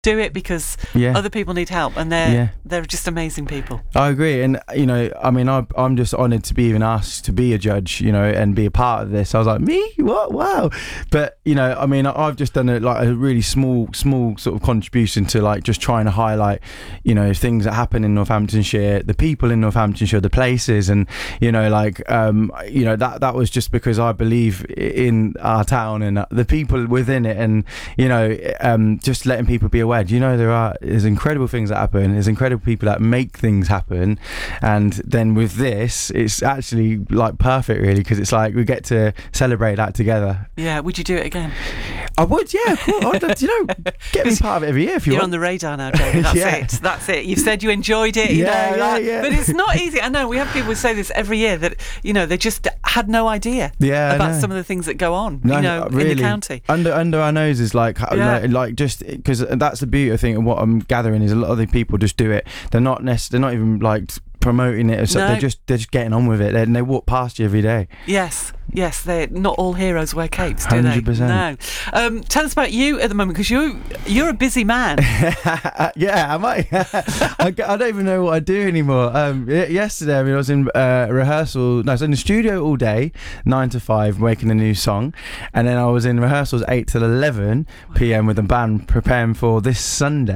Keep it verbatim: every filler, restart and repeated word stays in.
do it because yeah. other people need help, and they're yeah. they're just amazing people. I agree, and you know, I mean, I, I'm just honoured to be even asked to be a judge, you know, and be a part of this. I was like, me, what, wow, but you know, I mean, I've just done a, like a really small, small sort of contribution to like just trying to highlight, you know, things that happen in Northamptonshire, the people in Northamptonshire, the places, and you know, like, um, you know, that that was just because I believe in our town and the people within it, and you know, um, just letting people be aware. Do you know there are there's incredible things that happen, there's incredible people that make things happen, and then with this it's actually like perfect really, because it's like we get to celebrate that together. Yeah, would you do it again? I would, yeah, of course. I'd, you know, get me part of it every year if you You're want. on the radar now, David. That's yeah. it. That's it. You've said you enjoyed it. You yeah, know, yeah, like, yeah. But it's not easy. I know we have people who say this every year that you know they just had no idea yeah, about some of the things that go on. No, you know, really. in the county. Under under our noses, like Yeah. like, like just because that's the beauty. I think and what I'm gathering is a lot of the people just do it. They're not necess- They're not even like promoting it or something. No. They're just they're just getting on with it. They they walk past you every day. Yes, yes. They not all heroes wear capes, do one hundred percent. they? No. Um, tell us about you at the moment, because you you're a busy man. yeah, am I? I? I don't even know what I do anymore. Um, y- yesterday, I mean, I was in uh, rehearsal. No, I was in the studio all day, nine to five, making a new song, and then I was in rehearsals eight till eleven p m with the band, preparing for this Sunday.